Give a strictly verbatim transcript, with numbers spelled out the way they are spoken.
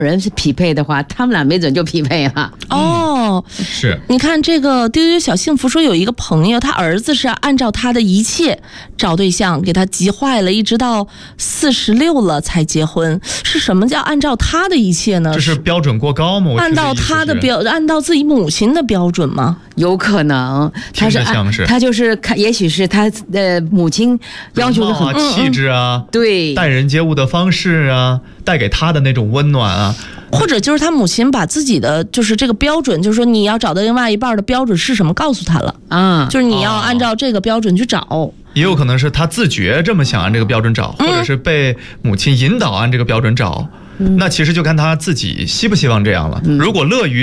人是匹配的话，他们俩没准就匹配了。 哦， 嗯、是。 你看这个丢丢小幸福说有一个朋友，他儿子是按照他的一切找对象，给他急坏了，一直到四十六了才结婚。是什么叫按照他的一切呢？ 这是标准过高吗？ 按照他的标，按照自己母亲的标准吗？ 有可能，他是按他就是看，也许是他的母亲要求的很啊，气质啊， 对， 待人接物的方式啊，带给他的那种温暖啊。 或者就是他母亲把自己的就是这个标准，就是说你要找到另外一半的标准是什么，告诉他了啊，就是你要按照这个标准去找。哦、 也有可能是他自觉这么想按这个标准找，或者是被母亲引导按这个标准找。嗯、那其实就看他自己希不希望这样了。嗯、如果乐于